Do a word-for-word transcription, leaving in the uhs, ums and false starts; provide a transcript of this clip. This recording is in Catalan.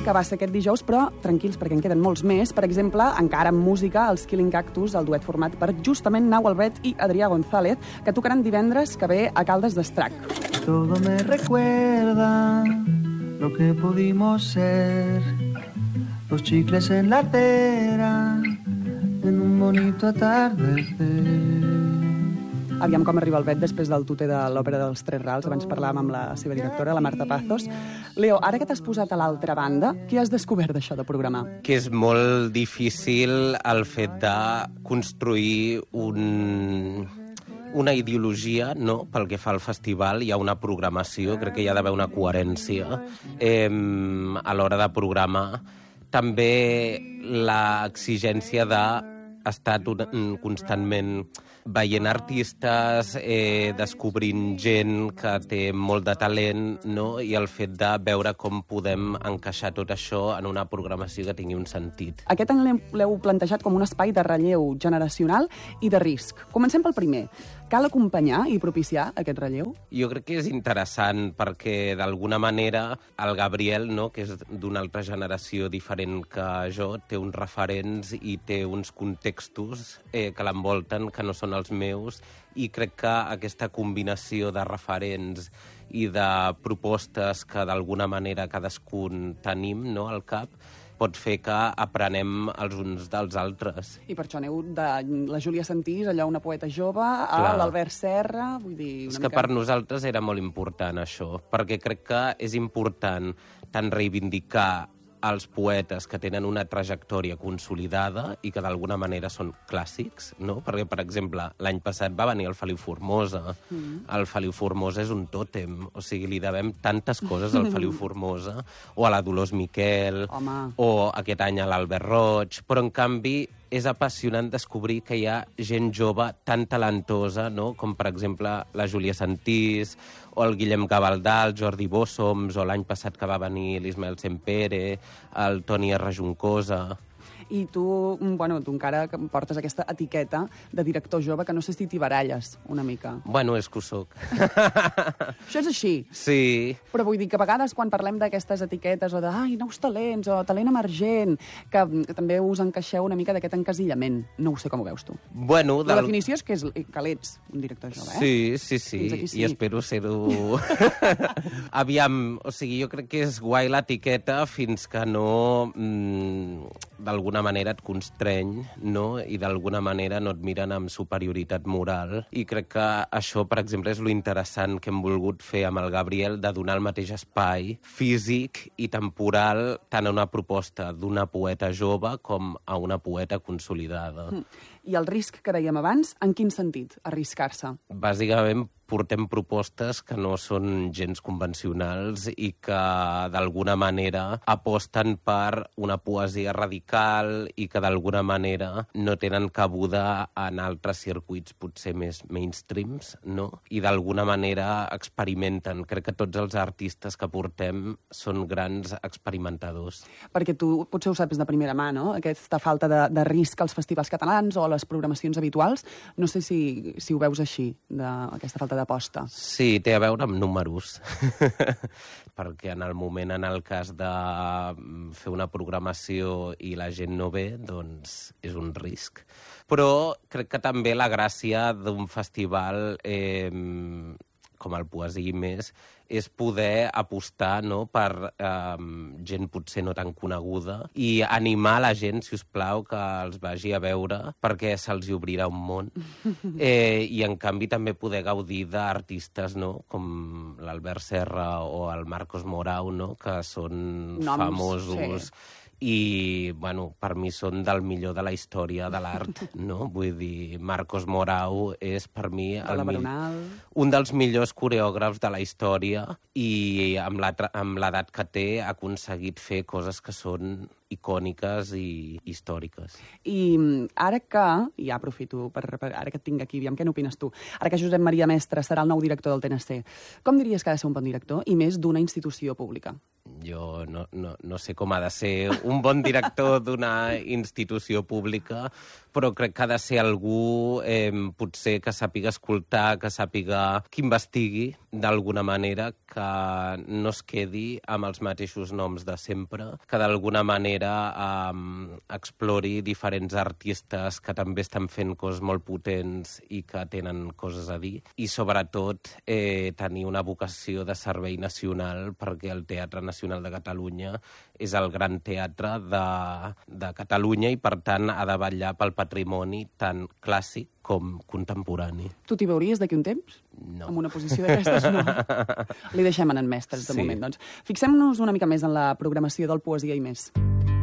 que va ser aquest dijous, però tranquils, perquè en queden molts més. Per exemple, encara amb música, els Killing Cactus, el duet format per justament Nau Albet i Adrià González, que tocaran divendres que ve a Caldes d'Estrac. Todo me recuerda lo que pudimos ser, los chicles en la acera, en un bonito atardecer. Aviam com arriba el vet després del tuter de l'Òpera dels Tres Rals. Abans parlàvem amb la seva directora, la Marta Pazos. Leo, ara que t'has posat a l'altra banda, què has descobert d'això de programar? Que és molt difícil el fet de construir un... una ideologia, no?, pel que fa al festival. Hi ha una programació, crec que hi ha d'haver una coherència eh, a l'hora de programar. També l'exigència d'estar constantment veient artistes, eh, descobrint gent que té molt de talent, no?, i el fet de veure com podem encaixar tot això en una programació que tingui un sentit. Aquest any l'heu plantejat com un espai de relleu generacional i de risc. Comencem pel primer. Cal acompanyar i propiciar aquest relleu? Jo crec que és interessant perquè, d'alguna manera, el Gabriel, no?, que és d'una altra generació diferent que jo, té uns referents i té uns contextos eh, que l'envolten que no són els meus, i crec que aquesta combinació de referents i de propostes que d'alguna manera cadascun tenim, no?, al cap, pot fer que aprenem els uns dels altres. I per això aneu de la Júlia Sentís, allò una poeta jove, a Clar. l'Albert Serra, vull dir... Una és que mica... per nosaltres era molt important això, perquè crec que és important tant reivindicar els poetes que tenen una trajectòria consolidada i que d'alguna manera són clàssics, no? Perquè, per exemple, l'any passat va venir el Feliu Formosa. Mm. El Feliu Formosa és un tòtem, o sigui, li devem tantes coses al Feliu Formosa, o a la Dolors Miquel, Home. o aquest any a l'Albert Roig, però en canvi és apassionant descobrir que hi ha gent jove tan talentosa, no?, com per exemple la Júlia Sentís, o el Guillem Gavaldà, el Jordi Bossoms, o l'any passat que va venir l'Ismael Sempere, el Toni R. Juncosa... I tu, bueno, tu encara portes aquesta etiqueta de director jove que no sé si t'hi baralles una mica. Bueno, és que ho soc. Això és així. Sí. Però vull dir que a vegades quan parlem d'aquestes etiquetes o de ai, nous talents o talent emergent, que, que també us encaixeu una mica d'aquest encasillament. No ho sé com ho veus tu. Bueno, La del... definició és que, és que l'ets un director jove, eh? Sí, sí, sí, sí. i espero ser-ho... Aviam, o sigui, jo crec que és guai l'etiqueta fins que no... Mm, d'alguna manera et constreny, no?, i d'alguna manera no et miren amb superioritat moral. I crec que això, per exemple, és lo interessant que hem volgut fer amb el Gabriel, de donar el mateix espai físic i temporal tant a una proposta d'una poeta jove com a una poeta consolidada. Mm. I el risc que dèiem abans, en quin sentit, arriscar-se? Bàsicament, portem propostes que no són gens convencionals i que, d'alguna manera, aposten per una poesia radical i que, d'alguna manera, no tenen cabuda en altres circuits potser més mainstreams, no? I, d'alguna manera, experimenten. Crec que tots els artistes que portem són grans experimentadors. Perquè tu potser ho saps de primera mà, no?, aquesta falta de, de risc als festivals catalans o a les programacions habituals. No sé si, si ho veus així, de, aquesta falta d'aposta. Sí, té a veure amb números. Perquè en el moment en el cas de fer una programació i la gent no ve, doncs és un risc. Però crec que també la gràcia d'un festival eh, com el Poesia i Més és poder apostar, no?, per eh, gent potser no tan coneguda i animar la gent, si us plau, que els vagi a veure perquè se'ls obrirà un món. Eh, I, en canvi, també poder gaudir d'artistes, no?, com l'Albert Serra o el Marcos Morau, no?, que són Noms, famosos... Sí. I, bueno, per mi són del millor de la història de l'art, no? Vull dir, Marcos Morau és, per mi, el mi... un dels millors coreògrafs de la història i amb l'edat que té ha aconseguit fer coses que són icòniques i històriques. I ara que, i ja aprofito per, per ara que et tinc aquí, aviam, què n'opines tu? Ara que Josep Maria Mestre serà el nou director del T N C, com diries que ha de ser un bon director i més d'una institució pública? jo no, no, no sé com ha de ser un bon director d'una institució pública, però crec que ha de ser algú eh, potser que sàpiga escoltar, que sàpiga, que investigui d'alguna manera, que no es quedi amb els mateixos noms de sempre, que d'alguna manera eh, explori diferents artistes que també estan fent coses molt potents i que tenen coses a dir, i sobretot eh, tenir una vocació de servei nacional, perquè el Teatre Nacional de Catalunya és el gran teatre de, de Catalunya i, per tant, ha de vetllar pel patrimoni tant clàssic com contemporani. Tu t'hi veuries d'aquí un temps? No. En una posició d'aquestes, no. Li deixem en en Mestres, de Sí. moment, doncs. Fixem-nos una mica més en la programació del Poesia i Més.